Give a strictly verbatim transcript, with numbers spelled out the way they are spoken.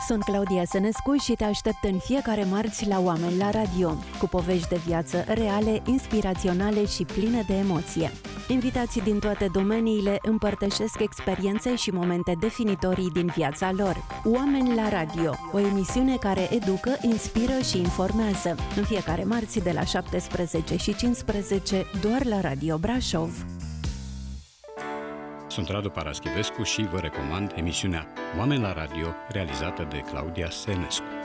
Sunt Claudia Sănescu și te aștept în fiecare marți la Oameni la Radio, cu povești de viață reale, inspiraționale și pline de emoție. Invitații din toate domeniile împărtășesc experiențe și momente definitorii din viața lor. Oameni la Radio, o emisiune care educă, inspiră și informează. În fiecare marți de la șaptesprezece și cincisprezece, doar la Radio Brașov. Sunt Radu Paraschivescu și vă recomand emisiunea Oameni la Radio, realizată de Claudia Sănescu.